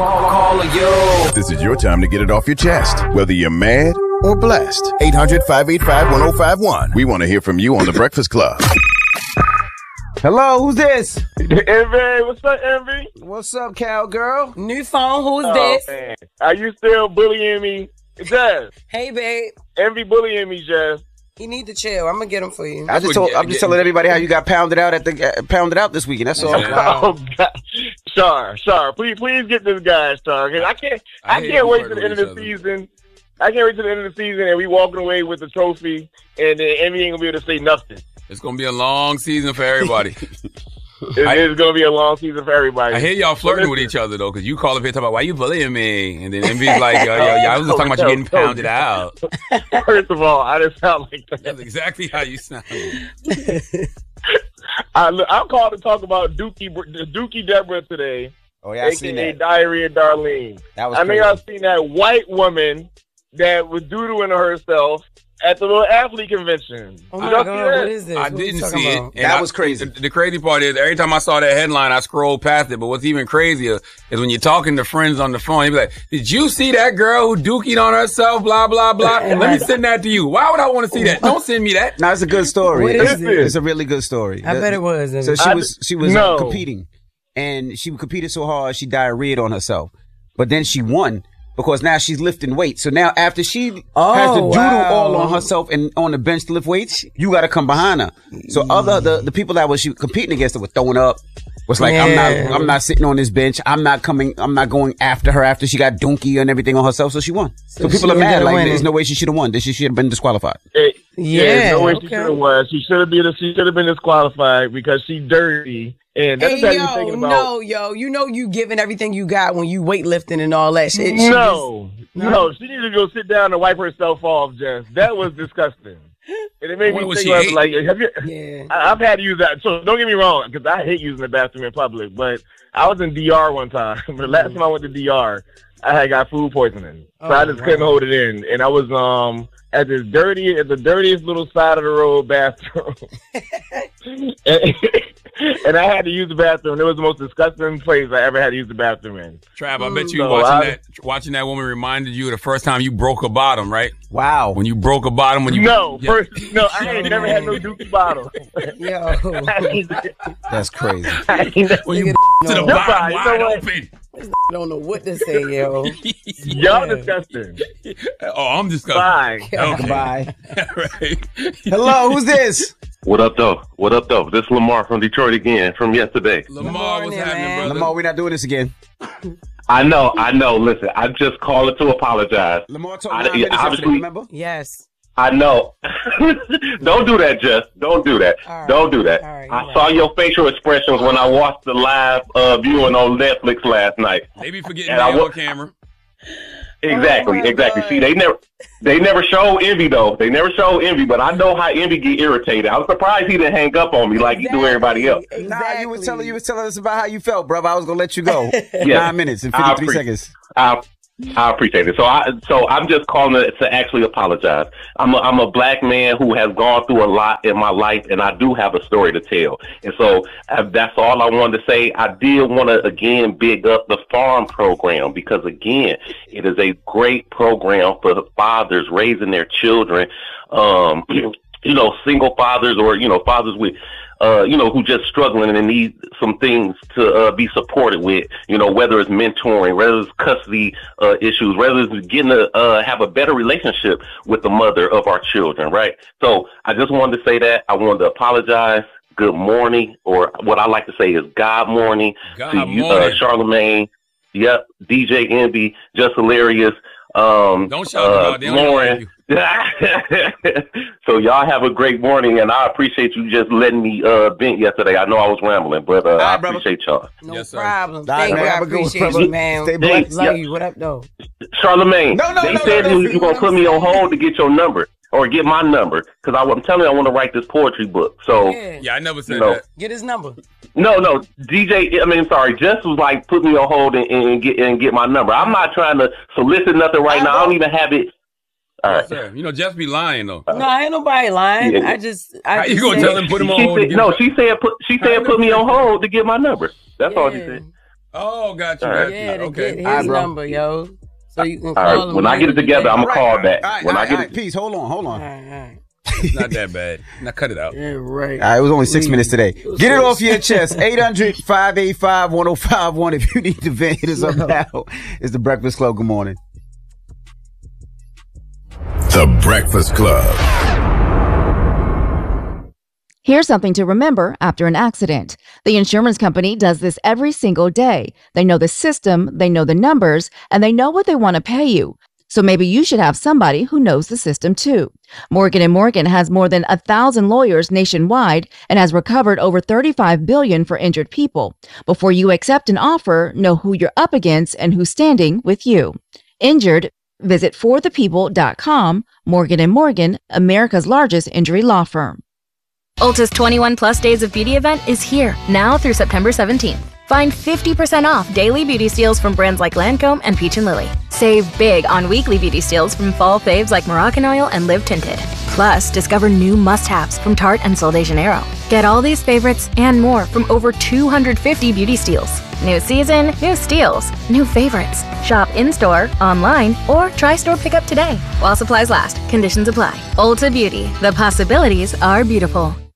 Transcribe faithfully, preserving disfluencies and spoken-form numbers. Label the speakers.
Speaker 1: call, call you.
Speaker 2: This is your time to get it off your chest, whether you're mad or blessed. eight hundred, five eight five, one oh five one. We want to hear from you on The Breakfast Club.
Speaker 3: Hello, who's this?
Speaker 4: Envy, what's up, Envy?
Speaker 3: What's up, cowgirl?
Speaker 5: New phone, who's
Speaker 4: Oh,
Speaker 5: this?
Speaker 4: man. Are you still bullying me? Jess.
Speaker 5: Hey, babe.
Speaker 4: Envy bullying me, Jess.
Speaker 5: He need to chill. I'm gonna get him for you.
Speaker 3: I just told, I'm just telling everybody how you got pounded out at the uh, pounded out this weekend. That's all.
Speaker 5: Wow.
Speaker 4: Oh, God. Shar, Shar, please, please get this guy, Shar. 'Cause I can't, I,
Speaker 6: I hate
Speaker 4: can't
Speaker 6: we
Speaker 4: wait to
Speaker 6: flirting
Speaker 4: the end
Speaker 6: with
Speaker 4: of the
Speaker 6: each
Speaker 4: season. I can't wait to the end of the season and we walking away with the trophy and then Envy ain't gonna be able to say nothing.
Speaker 6: It's gonna be a long season for everybody.
Speaker 4: It
Speaker 6: I-
Speaker 4: is gonna be a long season for everybody.
Speaker 6: I hear y'all flirting
Speaker 4: So
Speaker 6: with
Speaker 4: listen.
Speaker 6: each other though, because you call up here talking about why you bullying me, and then Envy's like, yo, yo, yo, I was just talking about you getting pounded out.
Speaker 4: First of all, I didn't sound like that.
Speaker 6: That's exactly how you sound.
Speaker 4: I, I'm called to talk about Dookie, Dookie Deborah today.
Speaker 3: Oh yeah, I seen
Speaker 4: A K A
Speaker 3: that.
Speaker 4: Diarrhea Darlene.
Speaker 3: That was
Speaker 4: I know
Speaker 3: crazy.
Speaker 4: y'all seen that white woman that was doodling herself at the little athlete convention.
Speaker 5: Oh
Speaker 4: You
Speaker 5: my
Speaker 4: don't
Speaker 5: God,
Speaker 4: see that?
Speaker 5: what is this?
Speaker 6: I
Speaker 5: What are you
Speaker 6: didn't
Speaker 5: talking
Speaker 6: see it.
Speaker 5: about?
Speaker 6: And
Speaker 3: That
Speaker 6: I-
Speaker 3: was crazy.
Speaker 6: The, the crazy part is every time I saw that headline, I scrolled past it. But what's even crazier is when you're talking to friends on the phone, you be like, did you see that girl who dookied on herself, blah, blah, blah? Let me send that to you. Why would I want to see that? Don't send me that.
Speaker 3: No, it's a good story.
Speaker 5: What
Speaker 3: it's,
Speaker 5: is it?
Speaker 3: it's a really good story.
Speaker 5: I bet it was.
Speaker 3: So she
Speaker 4: I-
Speaker 3: was she was
Speaker 4: no.
Speaker 3: uh, competing, and she competed so hard she diarrheaed on herself. But then she won because now she's lifting weights. So now after she
Speaker 5: Oh,
Speaker 3: has to doodle
Speaker 5: wow.
Speaker 3: all on herself and on the bench to lift weights, you got to come behind her. So other the, the people that was she competing against her were throwing up. Was like,
Speaker 5: Yeah.
Speaker 3: I'm not I'm not sitting on this bench. I'm not coming. I'm not going after her after she got donkey and everything on herself. So she won. So,
Speaker 5: So
Speaker 3: people
Speaker 5: she
Speaker 3: are mad.
Speaker 5: ended up
Speaker 3: Like
Speaker 5: winning.
Speaker 3: there's no way she should have won. This she should have been disqualified.
Speaker 4: It-
Speaker 5: Yeah,
Speaker 4: no way she
Speaker 5: okay.
Speaker 4: should have won. She should have been. She should have been disqualified because she dirty. And that's
Speaker 5: Hey,
Speaker 4: what you
Speaker 5: yo,
Speaker 4: thinking about.
Speaker 5: no, yo, you know you giving everything you got when you weightlifting and all that shit. She
Speaker 4: No,
Speaker 5: just-
Speaker 4: no, she needed to go sit down and wipe herself off, Jess. That was disgusting. And it made
Speaker 6: What
Speaker 4: me
Speaker 6: was
Speaker 4: think,
Speaker 6: she
Speaker 4: I was
Speaker 6: ate?
Speaker 4: like, have you,
Speaker 5: Yeah.
Speaker 4: I, I've had to use that. So don't get me wrong, because I hate using the bathroom in public. But I was in D R one time. The last time I went to D R, I had got food poisoning, so
Speaker 5: Oh,
Speaker 4: I just
Speaker 5: wow.
Speaker 4: couldn't hold it in. And I was um at this dirty, at the dirtiest little side of the road bathroom, and, and I had to use the bathroom. It was the most disgusting place I ever had to use the bathroom in.
Speaker 6: Trav, I bet you
Speaker 4: So
Speaker 6: watching
Speaker 4: I-
Speaker 6: that watching that woman reminded you of the first time you broke a bottom, right?
Speaker 3: Wow.
Speaker 6: When you broke a bottom, when you
Speaker 4: No,
Speaker 6: Yeah.
Speaker 4: first, no, I ain't never had no Dookie bottle.
Speaker 5: Yo.
Speaker 3: That's crazy.
Speaker 4: I ain't never-
Speaker 6: when you
Speaker 5: Nigga,
Speaker 6: to the
Speaker 5: no.
Speaker 6: bottom
Speaker 4: You
Speaker 6: wide
Speaker 4: know what?
Speaker 6: open.
Speaker 5: don't know what to say, yo.
Speaker 4: Y'all
Speaker 5: Yeah.
Speaker 4: disgusting.
Speaker 6: Oh, I'm disgusted.
Speaker 4: Bye.
Speaker 6: Okay.
Speaker 3: Bye.
Speaker 6: Right.
Speaker 3: Hello, who's this?
Speaker 7: What up, though? What up, though? This is Lamar from Detroit again, from yesterday.
Speaker 6: Lamar, what's
Speaker 5: morning,
Speaker 6: happening,
Speaker 5: man.
Speaker 6: brother?
Speaker 3: Lamar, we're not doing this again.
Speaker 7: I know, I know. Listen, I'm just calling to apologize.
Speaker 3: Lamar told
Speaker 7: I-
Speaker 3: nine minutes yesterday,
Speaker 7: obviously-
Speaker 3: remember?
Speaker 5: Yes.
Speaker 7: I know. Don't do that, Jess. Don't do that.
Speaker 5: All right.
Speaker 7: Don't do that.
Speaker 5: All right,
Speaker 7: I
Speaker 5: you're
Speaker 7: saw
Speaker 5: right.
Speaker 7: your facial expressions when I watched the live uh, viewing on Netflix last night.
Speaker 6: They be forgetting
Speaker 7: And
Speaker 6: me
Speaker 7: I
Speaker 6: on
Speaker 7: wa-
Speaker 6: camera.
Speaker 7: Exactly,
Speaker 5: Oh, my
Speaker 7: exactly.
Speaker 5: God.
Speaker 7: See, they never, they never show Envy though. They never show Envy, but I know how Envy get irritated. I was surprised he didn't hang up on me like he do everybody else.
Speaker 5: Exactly.
Speaker 3: Nah, you was telling you was telling us about how you felt, brother. I was gonna let you go.
Speaker 7: Yeah.
Speaker 3: Nine minutes and
Speaker 7: I
Speaker 3: fifty-three
Speaker 7: appre-
Speaker 3: seconds.
Speaker 7: I, I appreciate it. So I, so I'm just calling it to actually apologize. I'm a, I'm a black man who has gone through a lot in my life, and I do have a story to tell. And so uh, that's all I wanted to say. I did want to again big up the farm program because again, it is a great program for the fathers raising their children. Um, you know, single fathers or you know fathers with. Uh, you know, who just struggling and need some things to uh, be supported with, you know, whether it's mentoring, whether it's custody uh, issues, whether it's getting to uh, have a better relationship with the mother of our children, right? So I just wanted to say that. I wanted to apologize. Good morning, or what I like to say is God morning
Speaker 6: God
Speaker 7: to you,
Speaker 6: morning.
Speaker 7: uh, Charlemagne. Yep, D J Envy, Just Hilarious. Um,
Speaker 6: Don't shout them
Speaker 7: uh,
Speaker 6: out. They don't know
Speaker 7: Lauren.
Speaker 6: you.
Speaker 7: So y'all have a great morning, and I appreciate you just letting me uh, vent yesterday. I know I was rambling, but uh, I
Speaker 3: right, brother.
Speaker 7: appreciate y'all.
Speaker 5: No
Speaker 6: Yes, sir.
Speaker 5: problem.
Speaker 3: All right,
Speaker 5: Thank
Speaker 3: man.
Speaker 5: you. I
Speaker 3: Have a good one,
Speaker 5: appreciate
Speaker 3: brother.
Speaker 5: you, man.
Speaker 3: Stay
Speaker 7: blessed.
Speaker 5: Love
Speaker 7: Yeah.
Speaker 5: you. What up, though?
Speaker 7: Charlemagne,
Speaker 3: No, no,
Speaker 7: they
Speaker 3: no,
Speaker 7: said
Speaker 3: no, no,
Speaker 7: you,
Speaker 3: no,
Speaker 7: you gonna
Speaker 3: no.
Speaker 7: put me on hold to get your number or get my number because I'm telling you I want to write this poetry book. So
Speaker 5: Yeah.
Speaker 6: Yeah, I never said
Speaker 7: No.
Speaker 6: that.
Speaker 5: Get his number.
Speaker 7: no, no, D J. I mean, sorry, Jess was like put me on hold and, and get and get my number. I'm not trying to solicit nothing right now. I don't even have it. All right.
Speaker 6: Sir, you know, just be lying though.
Speaker 5: No, ain't nobody lying.
Speaker 7: Yeah.
Speaker 5: I just. I
Speaker 6: How you
Speaker 5: just
Speaker 6: gonna
Speaker 5: said-
Speaker 6: tell him put him on
Speaker 7: She
Speaker 6: hold?
Speaker 7: said,
Speaker 6: to
Speaker 7: no,
Speaker 6: get-
Speaker 7: she said put she said put me on hold to get my number. That's all she
Speaker 5: Yeah.
Speaker 7: said.
Speaker 6: Oh, got you.
Speaker 7: All
Speaker 6: Got
Speaker 7: right.
Speaker 6: you.
Speaker 5: Yeah, to
Speaker 6: Okay.
Speaker 5: get his
Speaker 3: All right, bro.
Speaker 5: number, yo. So you can
Speaker 7: All
Speaker 5: call
Speaker 7: right.
Speaker 5: him.
Speaker 7: When I get it together, I'm gonna call back.
Speaker 3: All right,
Speaker 7: When
Speaker 3: all
Speaker 7: I
Speaker 3: right,
Speaker 7: get
Speaker 3: all
Speaker 7: it,
Speaker 3: right. Peace. Hold on, hold on.
Speaker 5: All right, all right.
Speaker 6: It's not that bad. Now cut it out.
Speaker 5: Yeah, right.
Speaker 3: All right, it was only six
Speaker 5: Leave.
Speaker 3: minutes today.
Speaker 5: It was
Speaker 3: Get it
Speaker 5: only
Speaker 3: off your chest. eight hundred, five eight five, one oh five one. If you need to vent, hit us up now. It's the Breakfast Club. Good morning.
Speaker 2: The Breakfast Club.
Speaker 1: Here's something to remember after an accident. The insurance company does this every single day. They know the system, they know the numbers, and they know what they want to pay you. So maybe you should have somebody who knows the system too. Morgan and Morgan has more than a thousand lawyers nationwide and has recovered over thirty-five billion dollars for injured people. Before you accept an offer, know who you're up against and who's standing with you. Injured? Visit for the people dot com. Morgan and Morgan, America's largest injury law firm.
Speaker 8: Ulta's twenty-one plus days of beauty event is here now through September seventeenth. Find fifty percent off daily beauty steals from brands like Lancome and Peach and Lily. Save big on weekly beauty steals from fall faves like Moroccan Oil and Live Tinted. Plus, discover new must-haves from Tarte and Sol de Janeiro. Get all these favorites and more from over two hundred fifty beauty steals. New season, new steals, new favorites. Shop in-store, online, or try store pickup today. While supplies last, conditions apply. Ulta Beauty, the possibilities are beautiful.